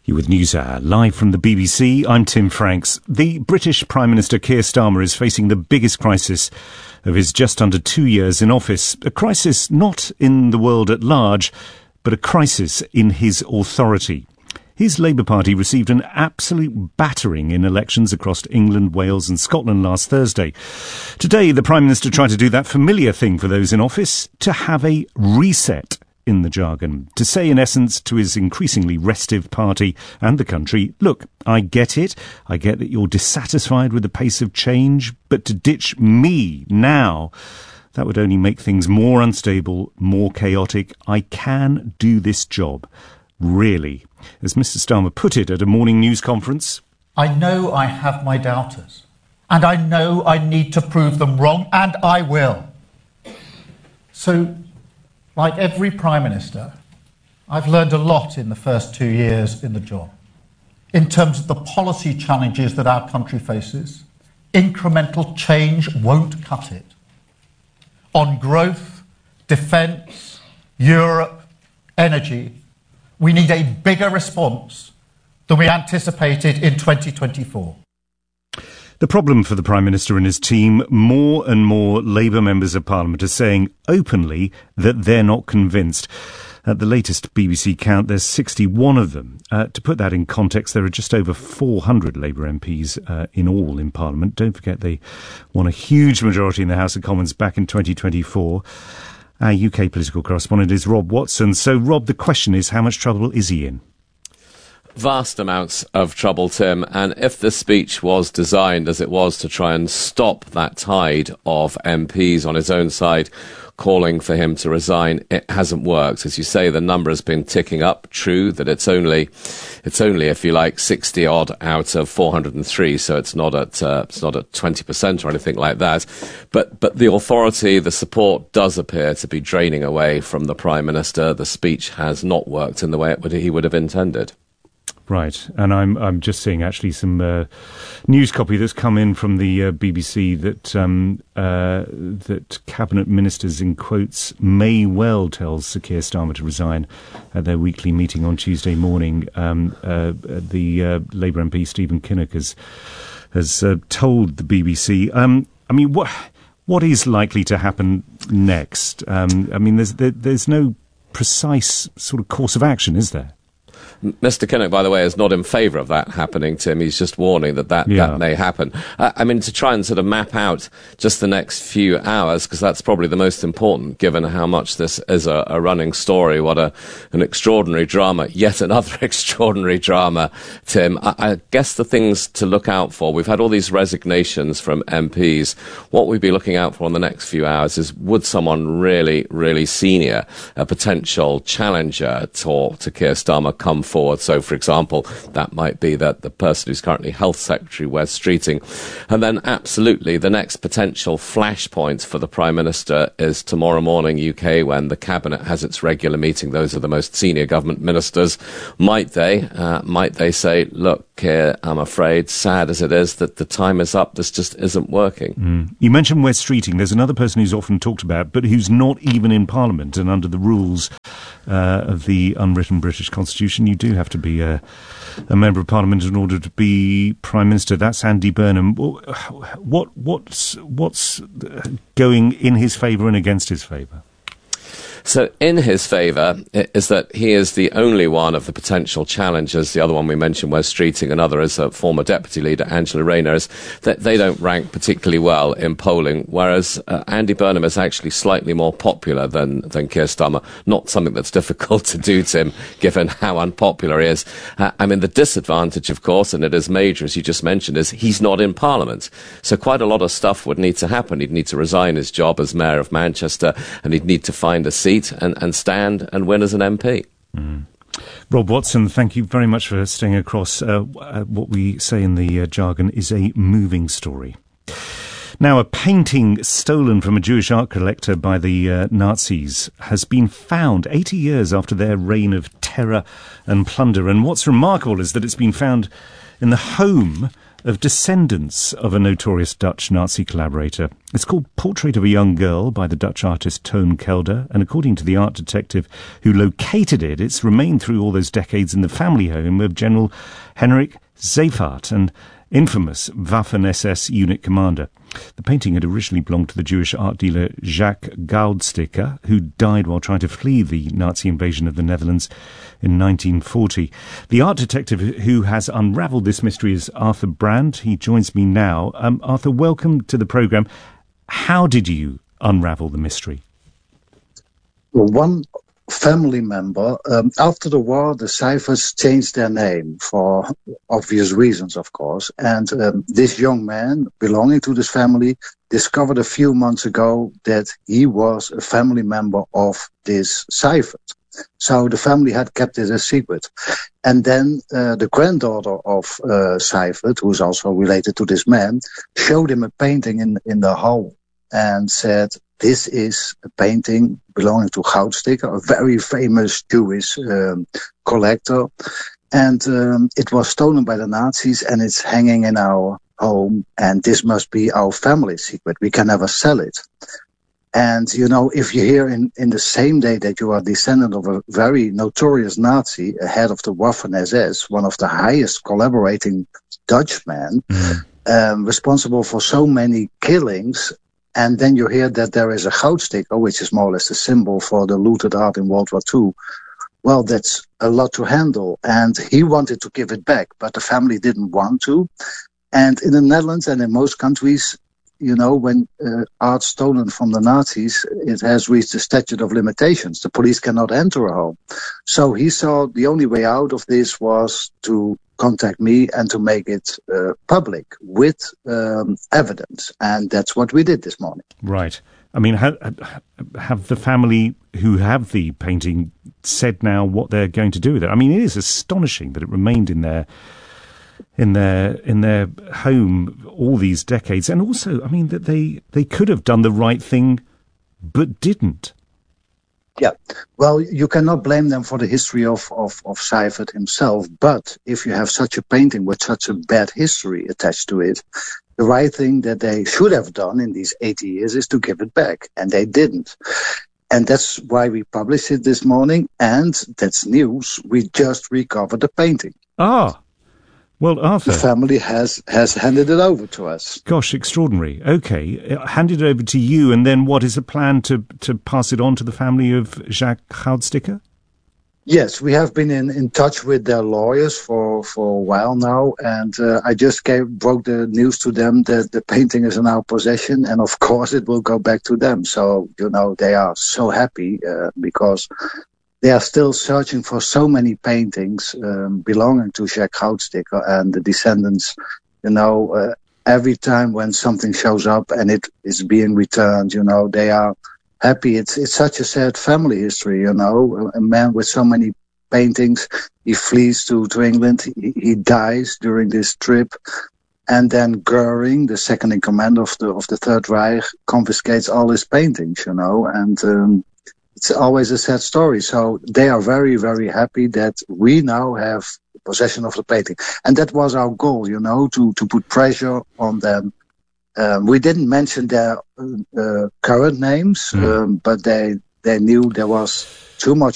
You with NewsHour, live from the BBC, I'm Tim Franks. The British Prime Minister Keir Starmer is facing the biggest crisis of his just under 2 years in office. A crisis not in the world at large, but a crisis in his authority. His Labour Party received an absolute battering in elections across England, Wales and Scotland last Thursday. Today, the Prime Minister tried to do that familiar thing for those in office, to have a reset in the jargon, to say in essence to his increasingly restive party and the country, look, I get it, I get that you're dissatisfied with the pace of change, but to ditch me now, that would only make things more unstable, more chaotic. I can do this job. Really. As Mr. Starmer put it at a morning news conference, I know I have my doubters, and I know I need to prove them wrong, and I will. So, like every Prime Minister, I've learned a lot in the first 2 years in the job. In terms of the policy challenges that our country faces, incremental change won't cut it. On growth, defence, Europe, energy, we need a bigger response than we anticipated in 2024. The problem for the Prime Minister and his team, more and more Labour members of Parliament are saying openly that they're not convinced. At the latest BBC count, there's 61 of them. To put that in context, there are just over 400 Labour MPs in all in Parliament. Don't forget they won a huge majority in the House of Commons back in 2024. Our UK political correspondent is Rob Watson. So, Rob, the question is, how much trouble is he in? Vast amounts of trouble, Tim, and if the speech was designed as it was to try and stop that tide of MPs on his own side calling for him to resign, it hasn't worked. As you say, the number has been ticking up. True that it's only, if you like, 60 odd out of 403, so it's not at 20% or anything like that. But the authority, the support does appear to be draining away from the Prime Minister. The speech has not worked in the way he would have intended. Right, and I'm just seeing actually some news copy that's come in from the BBC that cabinet ministers, in quotes, may well tell Sir Keir Starmer to resign at their weekly meeting on Tuesday morning. The Labour MP Stephen Kinnock has told the BBC. I mean, what is likely to happen next? I mean, there's no precise sort of course of action, is there? Mr. Kinnock, by the way, is not in favour of that happening, Tim. He's just warning that may happen. I mean, to try and sort of map out just the next few hours, because that's probably the most important, given how much this is a running story. What an extraordinary drama, yet another extraordinary drama, Tim. I guess the things to look out for, we've had all these resignations from MPs. What we'd be looking out for in the next few hours is, would someone really, really senior, a potential challenger to Keir Starmer, come forward? So, for example, that might be that the person who's currently Health Secretary, Wes Streeting. And then, absolutely, the next potential flashpoint for the Prime Minister is tomorrow morning UK, when the Cabinet has its regular meeting. Those are the most senior government ministers. Might they say, look, Keir, I'm afraid, sad as it is, that the time is up. This just isn't working. You mentioned Wes Streeting. There's another person who's often talked about, but who's not even in Parliament, and under the rules of the unwritten British Constitution, you do have to be a member of Parliament in order to be Prime Minister. That's Andy Burnham. What's going in his favour and against his favour? So in his favour is that he is the only one of the potential challengers. The other one we mentioned, Wes Streeting, another is a former deputy leader, Angela Rayner, is that they don't rank particularly well in polling, whereas Andy Burnham is actually slightly more popular than Keir Starmer. Not something that's difficult to do, Tim, given how unpopular he is. I mean, the disadvantage, of course, and it is major, as you just mentioned, is he's not in Parliament. So quite a lot of stuff would need to happen. He'd need to resign his job as Mayor of Manchester, and he'd need to find a seat and stand and win as an MP. Rob Watson, thank you very much for staying across. What we say in the jargon is a moving story. Now, a painting stolen from a Jewish art collector by the Nazis has been found 80 years after their reign of terror and plunder. And what's remarkable is that it's been found in the home of descendants of a notorious Dutch Nazi collaborator. It's called Portrait of a Young Girl by the Dutch artist Toon Kelder, and according to the art detective who located it, it's remained through all those decades in the family home of General Henrik Seyfarth, an infamous Waffen-SS unit commander. The painting had originally belonged to the Jewish art dealer Jacques Goudsticker, who died while trying to flee the Nazi invasion of the Netherlands in 1940. The art detective who has unravelled this mystery is Arthur Brand. He joins me now. Arthur, welcome to the programme. How did you unravel the mystery? Well, one family member, after the war, the Seyfarths changed their name for obvious reasons, of course. And this young man, belonging to this family, discovered a few months ago that he was a family member of this Seyfarth. So the family had kept it a secret. And then the granddaughter of Seyfarth, who is also related to this man, showed him a painting in the hall and said, "This is a painting belonging to Goudsticker, a very famous Jewish collector. And it was stolen by the Nazis and it's hanging in our home. And this must be our family secret. We can never sell it." And, you know, if you hear in the same day that you are descendant of a very notorious Nazi, a head of the Waffen-SS, one of the highest collaborating Dutchmen, responsible for so many killings, and then you hear that there is a Goudsticker, which is more or less the symbol for the looted art in World War II. Well, that's a lot to handle. And he wanted to give it back, but the family didn't want to. And in the Netherlands and in most countries, you know, when art's stolen from the Nazis, it has reached the statute of limitations. The police cannot enter a home. So he saw the only way out of this was to contact me and to make it public with evidence. And that's what we did this morning. Right. I mean, have the family who have the painting said now what they're going to do with it? I mean, it is astonishing that it remained in their home all these decades, and also, I mean, that they could have done the right thing, but didn't. Yeah, well, you cannot blame them for the history of Seyfarth himself, but if you have such a painting with such a bad history attached to it, the right thing that they should have done in these 80 years is to give it back, and they didn't. And that's why we published it this morning, and that's news. We just recovered the painting. Ah. Well, Arthur, the family has handed it over to us. Gosh, extraordinary. Okay, handed it over to you, and then what is the plan to pass it on to the family of Jacques Goudsticker? Yes, we have been in touch with their lawyers for a while now, and I just broke the news to them that the painting is in our possession, and of course it will go back to them. So, you know, they are so happy because they are still searching for so many paintings belonging to Jacques Goudsticker, and the descendants, you know, every time when something shows up and it is being returned, you know, they are happy. It's such a sad family history, you know, a man with so many paintings, he flees to England, he dies during this trip, and then Goering, the second in command of the Third Reich, confiscates all his paintings, you know, and it's always a sad story. So they are very, very happy that we now have possession of the painting. And that was our goal, you know, to put pressure on them. We didn't mention their current names, but they knew there was too much